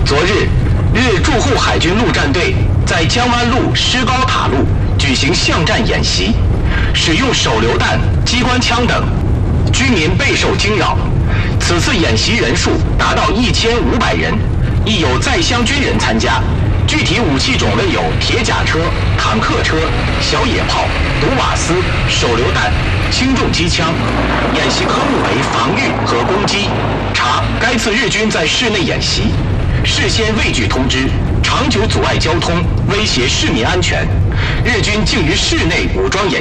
昨日，日驻沪海军陆战队在江湾路狮高塔路举行巷战演习，使用手榴弹、机关枪等，居民备受惊扰。此次演习人数达到1500人，亦有在乡军人参加。具体武器种类有铁甲车、坦克车、小野炮、毒瓦斯、手榴弹、轻重机枪。演习科目为防御和攻击。查该次日军在室内演习，事先未具通知，长久阻碍交通，威胁市民安全。日军竟于室内武装演习。